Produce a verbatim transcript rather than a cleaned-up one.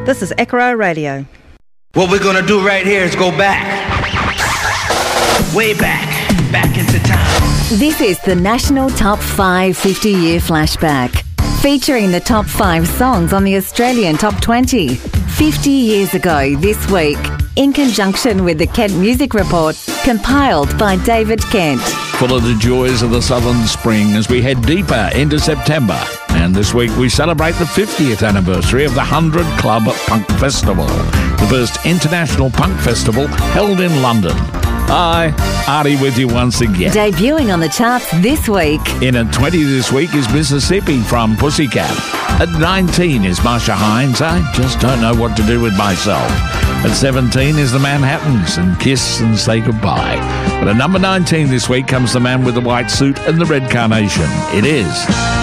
This is Acro Radio. What we're gonna do right here is go back. Way back. Back into time. This is the National Top five fifty-year flashback, featuring the top five songs on the Australian Top twenty. fifty years ago this week, in conjunction with the Kent Music Report, compiled by David Kent. Full of the joys of the southern spring as we head deeper into September. And this week we celebrate the fiftieth anniversary of the one hundred Club Punk Festival, the first international punk festival held in London. Hi, Artie with you once again. Debuting on the charts this week. In at twenty this week is Mississippi from Pussycat. At nineteen is Marsha Hines, I Just Don't Know What to Do With Myself. At seventeen is the Manhattans and Kiss and Say Goodbye. But at number nineteen this week comes the man with the white suit and the red carnation. It is